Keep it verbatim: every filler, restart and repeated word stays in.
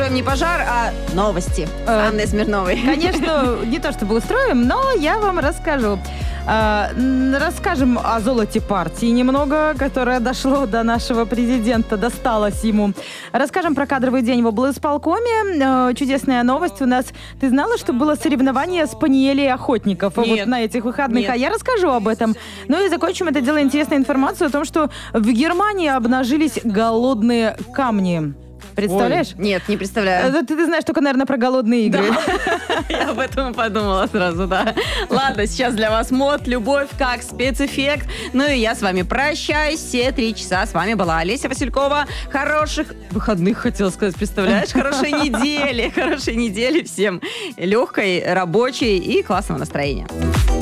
устроим не пожар, а новости с Э, Анной Смирновой. Конечно, не то чтобы устроим, но я вам расскажу. А, н- Расскажем о золоте партии немного, которое дошло до нашего президента, досталось ему. Расскажем про кадровый день в облисполкоме. Э, Чудесная новость у нас. Ты знала, что было соревнование спаниелей и охотников Нет. вот на этих выходных? Нет. А я расскажу об этом. Ну и закончим это дело интересной информацией о том, что в Германии обнажились голодные камни. Представляешь? Ой, нет, не представляю. Э, Ты, ты знаешь только, наверное, про голодные игры. Я об этом и подумала сразу, да. Ладно, сейчас для вас мод, любовь как спецэффект. Ну и я с вами прощаюсь. Все три часа с вами была Олеся Василькова. Хороших выходных, хотела сказать, представляешь? Хорошей недели. Хорошей недели всем. Легкой, рабочей и классного настроения.